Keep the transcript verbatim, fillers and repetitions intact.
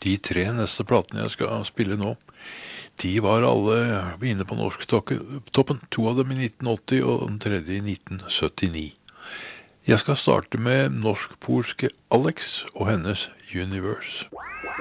De tre neste platene jeg skal spille nå, de var alle inne på norsktoppen. To av dem i nitten åtti og den tredje i nitten syttini. Jeg skal starte med norsk-polske Alex og hennes Universe.